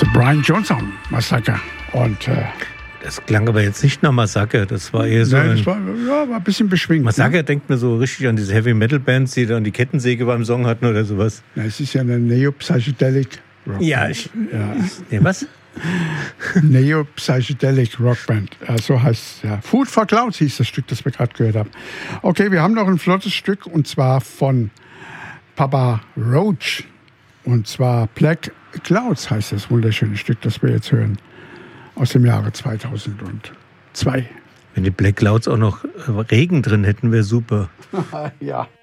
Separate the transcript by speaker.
Speaker 1: The Brian Johnson Massacre. Und
Speaker 2: das klang aber jetzt nicht nach Massacre, das war eher so
Speaker 1: das war ein bisschen beschwingt.
Speaker 2: Massacre, ne? Denkt mir so richtig an diese Heavy-Metal-Bands, die dann die Kettensäge beim Song hatten oder sowas.
Speaker 1: Ja, es ist ja eine Neo-Psychedelic Rockband.
Speaker 2: Was?
Speaker 1: Neo-Psychedelic Rockband. So heißt es, ja. Food for Clouds hieß das Stück, das wir gerade gehört haben. Okay, wir haben noch ein flottes Stück, und zwar von Papa Roach. Und zwar Black Clouds heißt das wunderschöne Stück, das wir jetzt hören. Aus dem Jahre 2002.
Speaker 2: Wenn die Black Clouds auch noch Regen drin hätten, wäre super.
Speaker 1: Ja.